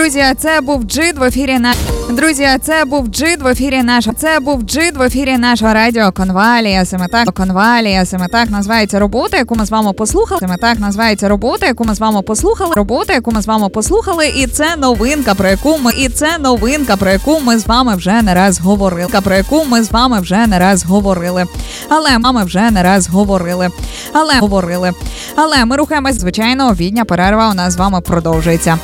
Друзі, це був Джид в ефірі Друзі, це був Джид в ефірі нашого. Це був Джид в ефірі нашого радіо Конвалія. Саме так називається робота, яку ми з вами послухали. Саме так називається робота, яку ми з вами послухали. Робота, яку ми з вами послухали, і це новинка, про яку ми з вами вже не раз говорили. Але ми рухаємось, звичайно, обідня перерва у нас з вами продовжується.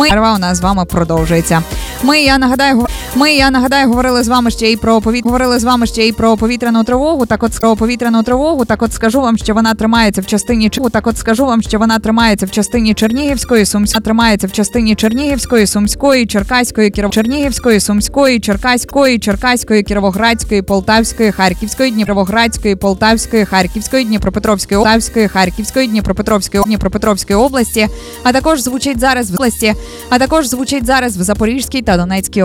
Я нагадаю, говорили з вами ще й про повітряну тривогу. Так от скажу вам, що вона тримається в частині Чернігівської, Сумської, Черкаської, Кіровоградської, Полтавської, Харківської, Дніпропетровської області, а також звучить зараз в Запорізькій та Донецькій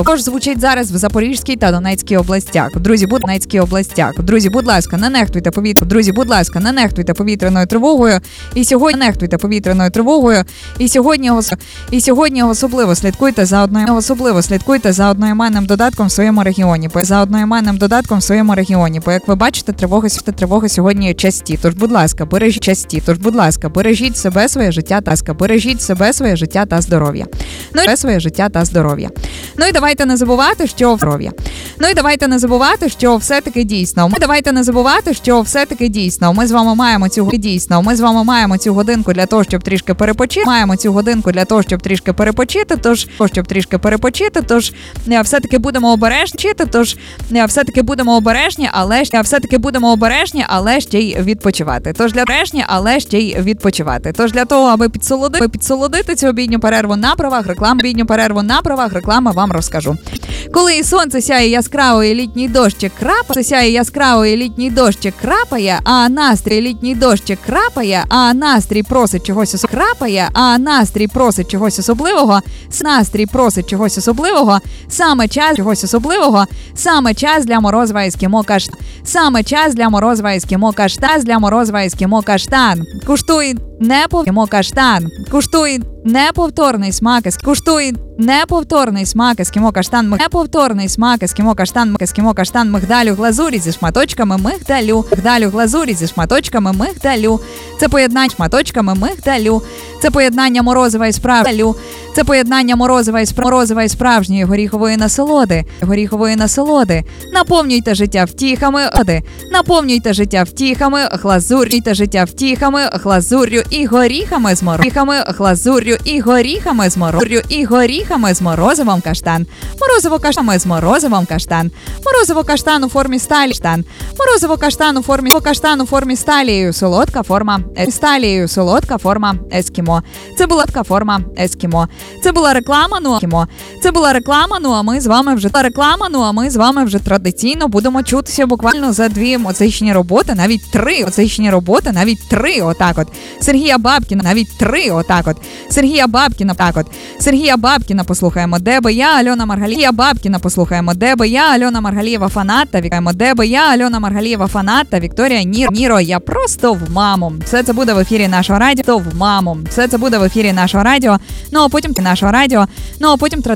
областях. Друзі, будь ласка, не нехтуйте повітряною тривогою. І сьогодні особливо слідкуйте за одноіменним додатком в своєму регіоні. Бо, як ви бачите, тривоги сьогодні часті. Тож, будь ласка, бережіть себе, своє життя та здоров'я. Ну і давайте не забувати, що все-таки дійсно ми з вами маємо цю годинку для того, щоб трішки перепочити. Тож все-таки будемо обережні, але ще й відпочивати. Тож для того, аби підсолодити цю обідню перерву на правах реклами вам розкажу. Коли сонце сяє яскравий літній дощик крапає, а настрій просить чогось особливого, саме час для морозива ескімо каштан. Куштуй неповторний смак ескімо каштан мигдалю глазурі зі шматочками мигдалю. Це поєднання морозива і справжньої горіхової насолоди. Наповнюйте життя втіхами, глазур'ю і горіхами з морозивом каштан. Морозиво каштан у формі сталі. Каштан у формі сталією. Солодка форма ескімо. Це була реклама, а ми з вами вже традиційно будемо чутися буквально за 2 музичні роботи, навіть 3, отак от. Сергія Бабкіна послухаємо, де би я, Альона Маргалієва фанат та Вікторія Ніро, я просто в маму. Все це буде в ефірі нашого радіо. Ну, а потім